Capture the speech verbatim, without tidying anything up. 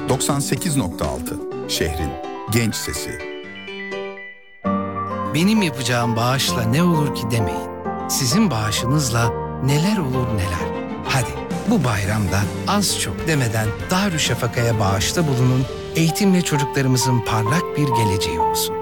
doksan sekiz nokta altı şehrin genç sesi. Benim yapacağım bağışla ne olur ki demeyin. Sizin bağışınızla neler olur neler. Hadi bu bayramda az çok demeden Darüşşafaka'ya bağışta bulunun, eğitimle çocuklarımızın parlak bir geleceği olsun.